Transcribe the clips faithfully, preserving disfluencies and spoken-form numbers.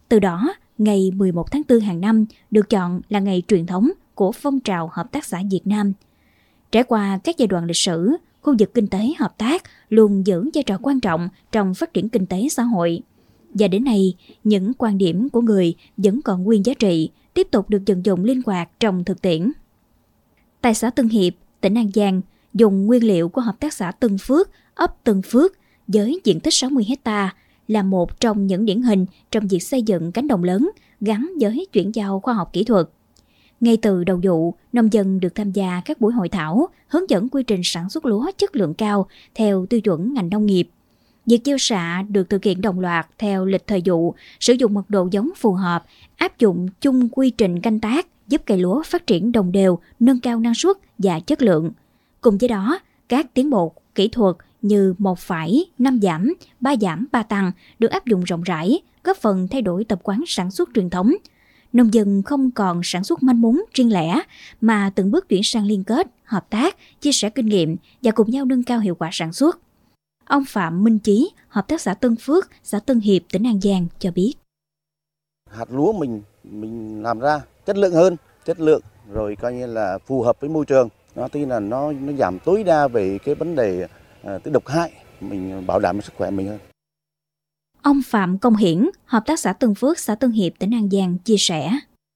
Từ đó, ngày mười một tháng tư hàng năm được chọn là ngày truyền thống của phong trào hợp tác xã Việt Nam. Trải qua các giai đoạn lịch sử, khu vực kinh tế hợp tác luôn giữ vai trò quan trọng trong phát triển kinh tế xã hội. Và đến nay, những quan điểm của người vẫn còn nguyên giá trị, tiếp tục được vận dụng linh hoạt trong thực tiễn. Tại xã Tân Hiệp, tỉnh An Giang, dùng nguyên liệu của hợp tác xã Tân Phước, ấp Tân Phước với diện tích sáu mươi héc ta là một trong những điển hình trong việc xây dựng cánh đồng lớn gắn với chuyển giao khoa học kỹ thuật. Ngay từ đầu vụ, nông dân được tham gia các buổi hội thảo, hướng dẫn quy trình sản xuất lúa chất lượng cao theo tiêu chuẩn ngành nông nghiệp. Việc gieo xạ được thực hiện đồng loạt theo lịch thời vụ, sử dụng mật độ giống phù hợp, áp dụng chung quy trình canh tác giúp cây lúa phát triển đồng đều, nâng cao năng suất và chất lượng. Cùng với đó, các tiến bộ kỹ thuật như một phẩy năm giảm, ba giảm, ba tăng được áp dụng rộng rãi, góp phần thay đổi tập quán sản xuất truyền thống. Nông dân không còn sản xuất manh mún riêng lẻ, mà từng bước chuyển sang liên kết, hợp tác, chia sẻ kinh nghiệm và cùng nhau nâng cao hiệu quả sản xuất. Ông Phạm Minh Chí, hợp tác xã Tân Phước, xã Tân Hiệp, tỉnh An Giang cho biết. Hạt lúa mình mình làm ra chất lượng hơn, chất lượng rồi coi như là phù hợp với môi trường. Nó tuy là nó nó giảm tối đa về cái vấn đề uh, cái độc hại, mình bảo đảm sức khỏe mình hơn. Ông Phạm Công Hiển, hợp tác xã Tân Phước, xã Tân Hiệp, tỉnh An Giang chia sẻ.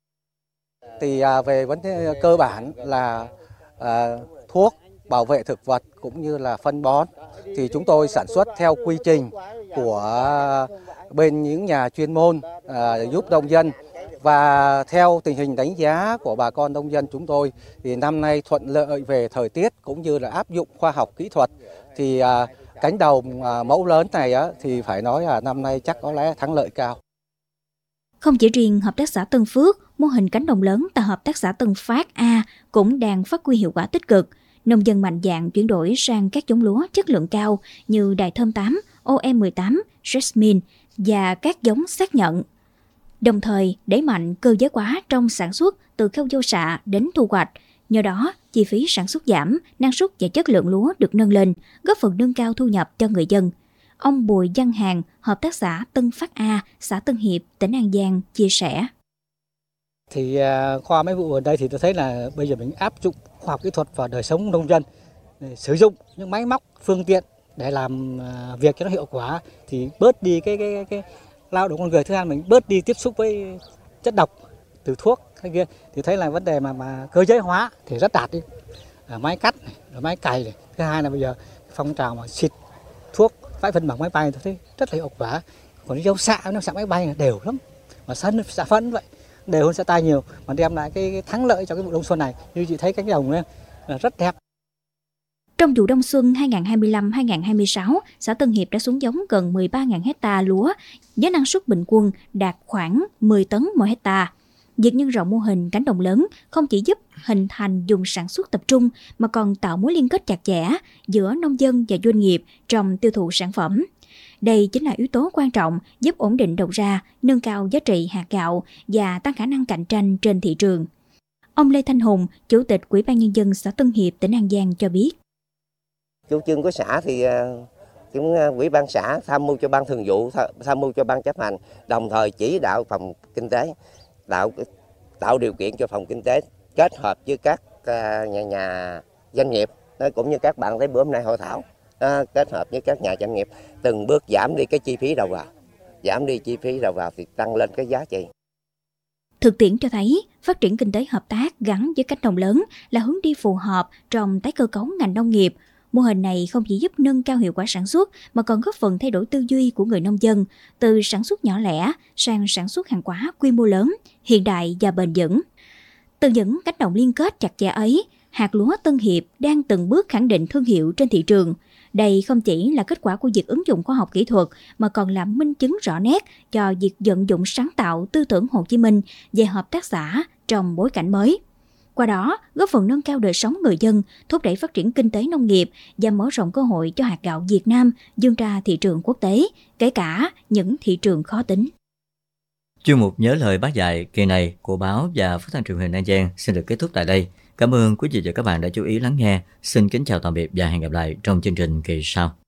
Thì à, về vấn đề cơ bản là à, thuốc bảo vệ thực vật cũng như là phân bón thì chúng tôi sản xuất theo quy trình của bên những nhà chuyên môn à, giúp nông dân, và theo tình hình đánh giá của bà con nông dân chúng tôi thì năm nay thuận lợi về thời tiết cũng như là áp dụng khoa học kỹ thuật thì à, cánh đồng à, mẫu lớn này á, thì phải nói là năm nay chắc có lẽ thắng lợi cao. Không chỉ riêng hợp tác xã Tân Phước, mô hình cánh đồng lớn tại hợp tác xã Tân Phát A cũng đang phát huy hiệu quả tích cực. Nông dân mạnh dạn chuyển đổi sang các giống lúa chất lượng cao như Đài Thơm tám, O M mười tám, Jasmine và các giống xác nhận. Đồng thời đẩy mạnh cơ giới hóa trong sản xuất từ khâu gieo xạ đến thu hoạch. Nhờ đó, chi phí sản xuất giảm, năng suất và chất lượng lúa được nâng lên, góp phần nâng cao thu nhập cho người dân. Ông Bùi Văn Hàng, hợp tác xã Tân Phát A, xã Tân Hiệp, tỉnh An Giang chia sẻ. Thì qua mấy vụ ở đây thì tôi thấy là bây giờ mình áp dụng khoa học kỹ thuật vào đời sống nông dân, để sử dụng những máy móc, phương tiện để làm việc cho nó hiệu quả, thì bớt đi cái cái cái, cái lao động con người. Thứ hai, mình bớt đi tiếp xúc với chất độc từ thuốc hay kia, thì thấy là vấn đề mà mà cơ giới hóa thì rất đạt đi. À, máy cắt này, rồi máy cày này. Thứ hai là bây giờ phong trào mà xịt thuốc vãi phân bằng máy bay tôi thấy rất là hiệu quả. Còn gieo xạ nó xạ máy bay là đều lắm, mà sân xạ phân vậy đều hơn xạ tay nhiều, mà đem lại cái, cái thắng lợi cho cái vụ đông xuân này. Như chị thấy cánh đồng này là rất đẹp. Trong vụ đông xuân hai nghìn không trăm hai mươi lăm hai nghìn không trăm hai mươi sáu, xã Tân Hiệp đã xuống giống gần mười ba nghìn héc ta lúa với năng suất bình quân đạt khoảng mười tấn mỗi héc ta. Việc nhân rộng mô hình cánh đồng lớn không chỉ giúp hình thành vùng sản xuất tập trung mà còn tạo mối liên kết chặt chẽ giữa nông dân và doanh nghiệp trong tiêu thụ sản phẩm. Đây chính là yếu tố quan trọng giúp ổn định đầu ra, nâng cao giá trị hạt gạo và tăng khả năng cạnh tranh trên thị trường. Ông Lê Thanh Hùng, Chủ tịch Ủy ban Nhân dân xã Tân Hiệp, tỉnh An Giang cho biết. Chủ trương của xã thì cũng Ủy ban xã tham mưu cho ban thường vụ, tham mưu cho ban chấp hành, đồng thời chỉ đạo phòng kinh tế tạo tạo điều kiện cho phòng kinh tế kết hợp với các nhà, nhà doanh nghiệp, cũng như các bạn thấy bữa hôm nay hội thảo, kết hợp với các nhà doanh nghiệp từng bước giảm đi cái chi phí đầu vào, giảm đi chi phí đầu vào thì tăng lên cái giá trị. Thực tiễn cho thấy, phát triển kinh tế hợp tác gắn với cánh đồng lớn là hướng đi phù hợp trong tái cơ cấu ngành nông nghiệp. Mô hình này không chỉ giúp nâng cao hiệu quả sản xuất mà còn góp phần thay đổi tư duy của người nông dân từ sản xuất nhỏ lẻ sang sản xuất hàng hóa quy mô lớn, hiện đại và bền vững. Từ những cánh đồng liên kết chặt chẽ ấy, hạt lúa Tân Hiệp đang từng bước khẳng định thương hiệu trên thị trường. Đây không chỉ là kết quả của việc ứng dụng khoa học kỹ thuật mà còn là minh chứng rõ nét cho việc vận dụng sáng tạo tư tưởng Hồ Chí Minh về hợp tác xã trong bối cảnh mới. Qua đó, góp phần nâng cao đời sống người dân, thúc đẩy phát triển kinh tế nông nghiệp và mở rộng cơ hội cho hạt gạo Việt Nam vươn ra thị trường quốc tế, kể cả những thị trường khó tính. Chuyên mục Nhớ lời Bác dạy kỳ này của báo và phát thanh truyền hình An Giang xin được kết thúc tại đây. Cảm ơn quý vị và các bạn đã chú ý lắng nghe. Xin kính chào tạm biệt và hẹn gặp lại trong chương trình kỳ sau.